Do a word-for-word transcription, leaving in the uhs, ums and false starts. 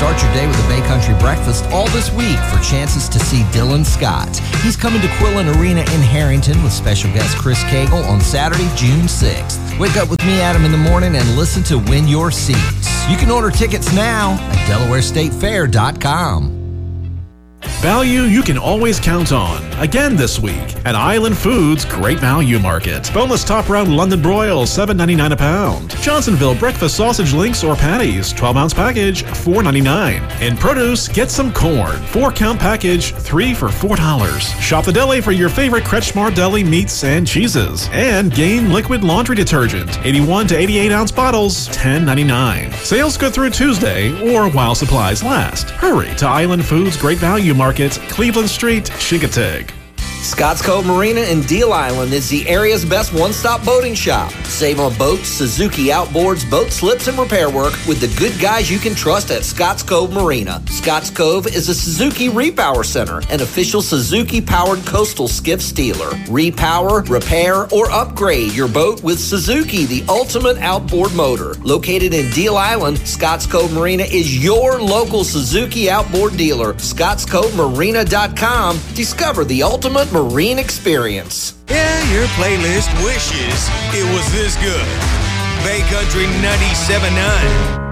Start your day with a Bay Country breakfast all this week for chances to see Dylan Scott. He's coming to Quillen Arena in Harrington with special guest Chris Cagle on Saturday, June sixth. Wake up with me, Adam, in the morning and listen to Win Your Seats. You can order tickets now at Delaware State Fair dot com. Value you can always count on. Again this week at Island Foods Great Value Market. Boneless top round London broils, seven ninety-nine a pound. Johnsonville breakfast sausage links or patties, twelve ounce package, four ninety-nine. In produce, get some corn, four count package, three for four dollars. Shop the deli for your favorite Kretschmar deli meats and cheeses. And Gain liquid laundry detergent, eighty-one to eighty-eight ounce bottles, ten ninety-nine. Sales good through Tuesday or while supplies last. Hurry to Island Foods Great Value Market, Cleveland Street, Chincoteague. Scotts Cove Marina in Deal Island is the area's best one-stop boating shop. Save on boats, Suzuki outboards, boat slips, and repair work with the good guys you can trust at Scotts Cove Marina. Scotts Cove is a Suzuki Repower Center, an official Suzuki-powered coastal skiff dealer. Repower, repair, or upgrade your boat with Suzuki, the ultimate outboard motor. Located in Deal Island, Scotts Cove Marina is your local Suzuki outboard dealer. Scotts Cove Marina dot com. Discover the ultimate marine experience. Yeah, your playlist wishes it was this good. Bay Country ninety-seven point nine.